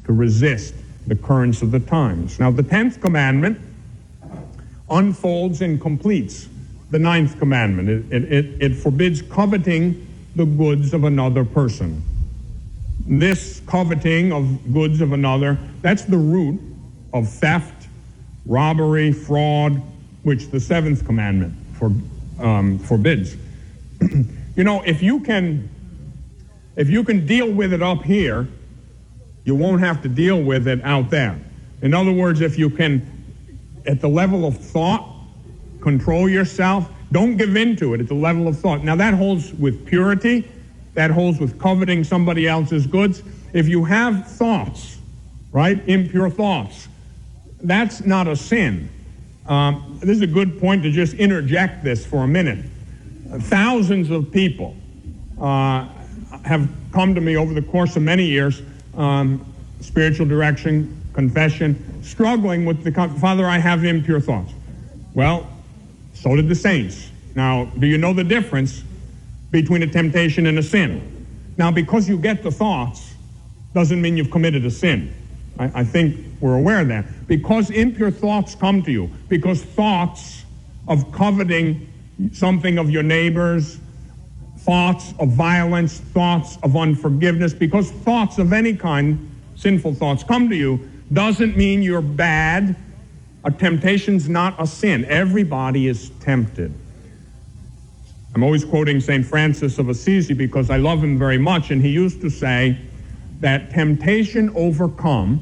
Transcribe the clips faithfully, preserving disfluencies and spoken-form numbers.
to resist the currents of the times. Now, the tenth commandment unfolds and completes the ninth commandment. It, it, it, it forbids coveting the goods of another person. This coveting of goods of another, that's the root of theft, robbery, fraud, which the seventh commandment for, um, forbids. You know, if you can, if you can deal with it up here, you won't have to deal with it out there. In other words, if you can, at the level of thought, control yourself, don't give in to it at the level of thought. Now, that holds with purity. That holds with coveting somebody else's goods. If you have thoughts, right, impure thoughts, that's not a sin. Um, this is a good point to just interject this for a minute. Thousands of people uh, have come to me over the course of many years, um, spiritual direction, confession, struggling with the, Father, I have impure thoughts. Well, so did the saints. Now, do you know the difference between a temptation and a sin? Now, because you get the thoughts doesn't mean you've committed a sin. I, I think we're aware of that. Because impure thoughts come to you, because thoughts of coveting something of your neighbors, thoughts of violence, thoughts of unforgiveness, because thoughts of any kind, sinful thoughts, come to you, doesn't mean you're bad. A temptation's not a sin. Everybody is tempted. I'm always quoting Saint Francis of Assisi because I love him very much, and he used to say that temptation overcome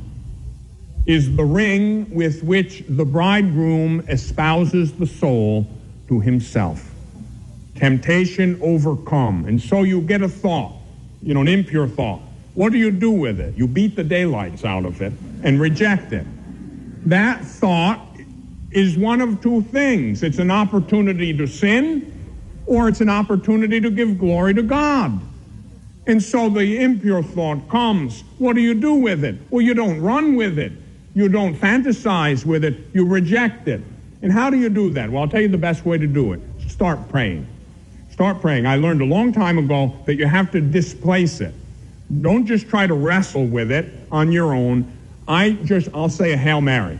is the ring with which the bridegroom espouses the soul to himself. Temptation overcome. And so you get a thought, you know, an impure thought. What do you do with it? You beat the daylights out of it and reject it. That thought is one of two things. It's an opportunity to sin, or it's an opportunity to give glory to God. And so the impure thought comes. What do you do with it? Well, you don't run with it. You don't fantasize with it. You reject it. And how do you do that? Well, I'll tell you the best way to do it. Start praying. Start praying. I learned a long time ago that you have to displace it. Don't just try to wrestle with it on your own. I just, I'll say a Hail Mary.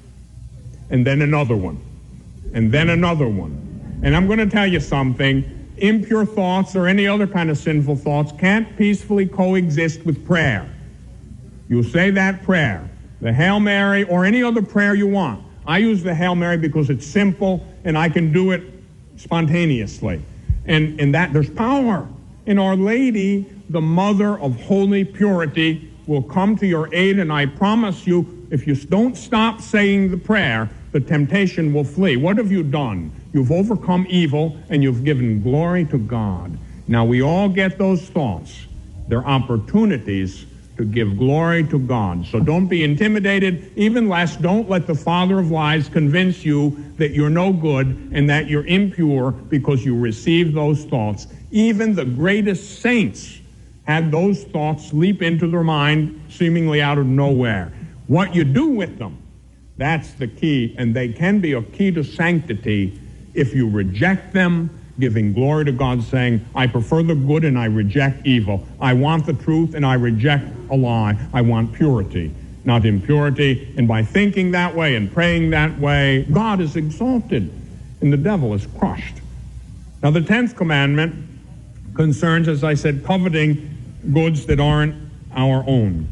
And then another one. And then another one. And I'm going to tell you something. Impure thoughts or any other kind of sinful thoughts can't peacefully coexist with prayer. You say that prayer, the Hail Mary or any other prayer you want. I use the Hail Mary because it's simple and I can do it spontaneously. And, and that there's power. And Our Lady, the Mother of Holy Purity, will come to your aid, and I promise you, if you don't stop saying the prayer, the temptation will flee. What have you done? You've overcome evil, and you've given glory to God. Now, we all get those thoughts. They're opportunities to give glory to God. So don't be intimidated. Even less, don't let the father of lies convince you that you're no good and that you're impure because you received those thoughts. Even the greatest saints had those thoughts leap into their mind seemingly out of nowhere. What you do with them, that's the key, and they can be a key to sanctity if you reject them, giving glory to God, saying, I prefer the good and I reject evil. I want the truth and I reject a lie. I want purity, not impurity. And by thinking that way and praying that way, God is exalted and the devil is crushed. Now, the tenth commandment concerns, as I said, coveting goods that aren't our own.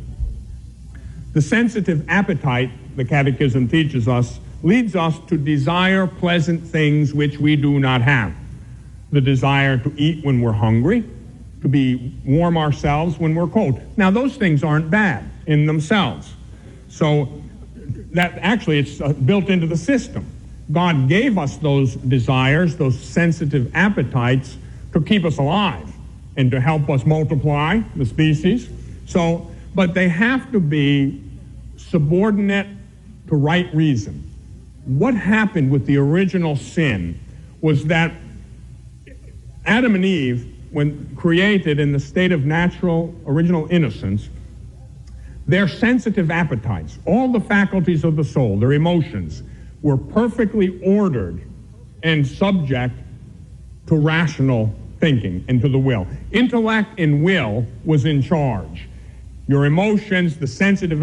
The sensitive appetite, the Catechism teaches us, leads us to desire pleasant things which we do not have. The desire to eat when we're hungry, to be warm ourselves when we're cold. Now, those things aren't bad in themselves. So that actually, it's uh, built into the system. God gave us those desires, those sensitive appetites, to keep us alive and to help us multiply the species. So, but they have to be subordinate to right reason. What happened with the original sin was that Adam and Eve, when created in the state of natural, original innocence, their sensitive appetites, all the faculties of the soul, their emotions, were perfectly ordered and subject to rational thinking and to the will. Intellect and will was in charge. Your emotions, the sensitive